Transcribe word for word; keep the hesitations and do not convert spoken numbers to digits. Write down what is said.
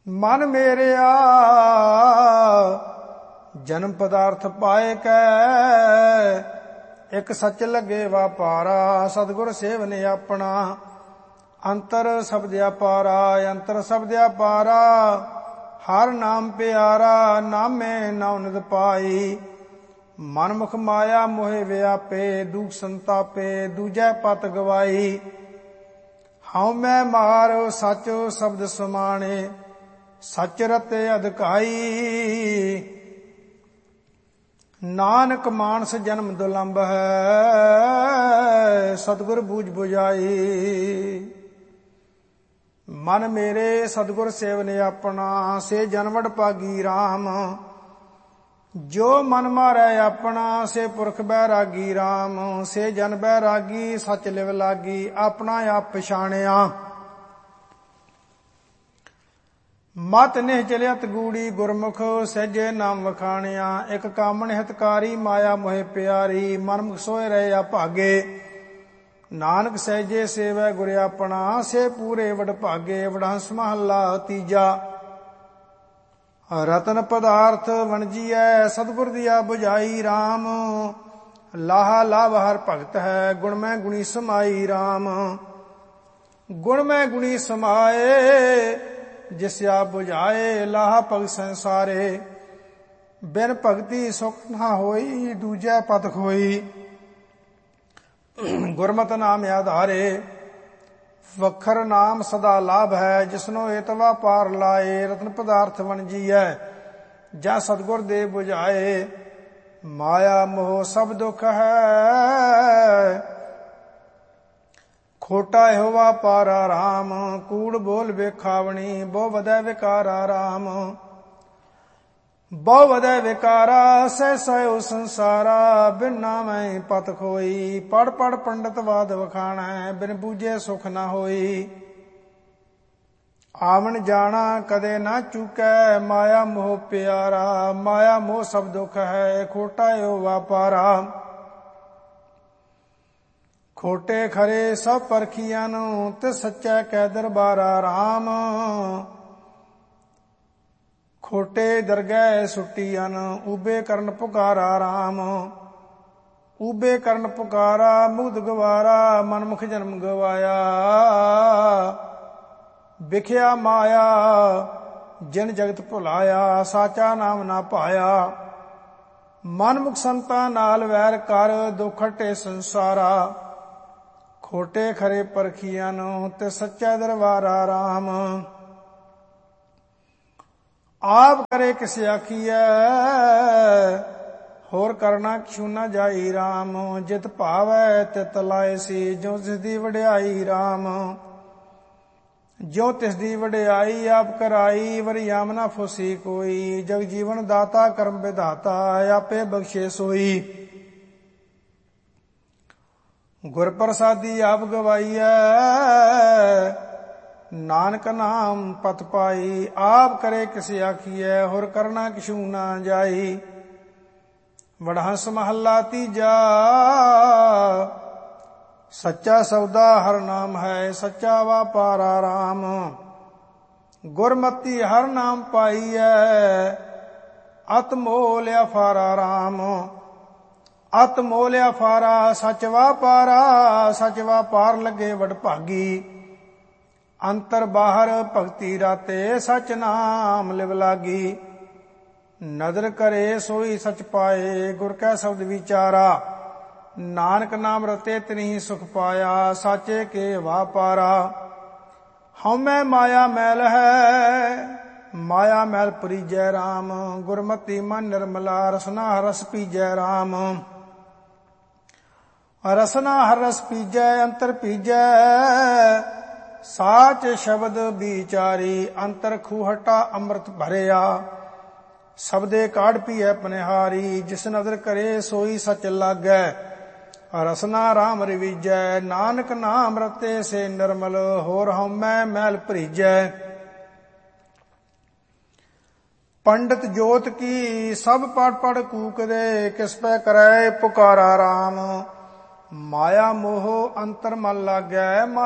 मन मेरिया जन्म पदार्थ पाए कै, एक सच लगे वापारा, सतगुर सेवने अपना। अंतर शब्द अपारा, अंतर शब्द अपारा, हर नाम प्यारा, नामे नौ निध पाई। मन मुख माया मोहे व्यापे, दुख संतापे, दूजै पत गवाई। हाउ मैं मार सच शब्द समाने, सच रते अधकाई। नानक मानस जन्म दुलंभ है, सतगुर बूझ बुझाई। मन मेरे सतगुर सेवने अपना, से जनवड़ पागी राम। जो मन मारै अपना, से पुरख बैरागी राम। से जन बैरागी, सच लिव लागी, अपना आप पछाणिया। मत निहचलियत गूड़ी, गुरमुख सहजे नाम वखाणिया। एक कामन हितकारी, माया मोहे प्यारी, मनमुख सोए रहे अभागे। नानक सहजे सेवै गुर अपना, से पूरे वड भागे। वडहंस महला तीजा। रतन पदार्थ वणजीਐ, सतगुर दिया बुझाई राम। लाहा लाभ हर भगत है, गुण में गुणी समाई राम। गुण में गुणी समाए, जिस आप बुझाए। लाहा भगत संसारे, बिन भगति सुख ना होई, दूजै पत खोई। गुरमत नाम आधारे, वखर नाम सदा लाभ है। जिसनो एतवा पार लाए, रतन पदार्थ वणजीਐ, जा सतगुर दे बुझाए। माया मोह सब दुख है, खोटा होवा पारा राम। कूड़ बोल बेखावणी, बहु वधै विकारा राम। बहु वधै विकारा, सह सयो संसारा। बिन नामै पत खोई, पढ़ पढ़ पंडित वाद वखाणै। बिन बूझे सुख न होई। आवन जाना कदे ना चूकै, माया मोह प्यारा। माया मोह सब दुख है, खोटा होवा पारा। खोटे खरे सब परखियन, तिस सच्चै कै दरबारा राम। खोटे दरगह सुटियन, ऊबे करन पुकारा राम। ऊबे करन पुकारा, मुग्ध गवारा, मनमुख जन्म गवाया। बिख्या माया, जिन जगत भुलाया, साचा नाम ना पाया। मनमुख संतां नाल वैर कर, दुख हटे संसारा। खोटे खरे परखियन, ते सच्चा दरबारा राम। आप करे किस आखियै, होर करना किछु न जाई राम। जित भावै तित लायसी, जो तिसदी वड्याई राम। जो तिसदी वड्याई आप कराई, वरियाम न फुसी कोई। जग जीवन दाता कर्म विधाता, आपे बख्शे सोई। गुर प्रसादी आप गवाईਐ, नानक नाम पत पाई। आप करे किस आखियै, होर करना किछु ना जाई। वडहंस महला तीजा। सच्चा सौदा हर नाम है, सच्चा वापारा राम। गुरमति हर नाम पाईਐ, अत मोल अफारा राम। अत मोल अफारा, सच वापारा। सच वापार लगे वड भागी। अंतर बाहर भगति राते, सच नाम लिव लागी। नदर करे सोई सच पाए, गुर कै शब्द विचारा। नानक नाम रते तिन्हि सुख पाया, साचे के वापारा। हउमੈ माया मैल है, माया मैल परिजै राम। गुरमति मन निर्मला, रसना रस पीजै राम। रसना हर रस पीजै, अंतर पीजै, साच शब्द विचारी। अंतर खूहटा अमृत भरिया, शब्दे काढ़ पीए पनिहारी। जिस नदर करे सोई सच लागै, रसना राम रिविजै। नानक नाम रते से निर्मल, होर हउमੈ मैल भरीजै। पंडित जोत की सब पढ़ पढ़ कूक दे, किस पै करै पुकारा राम। माया मोह अंतर मन लागै,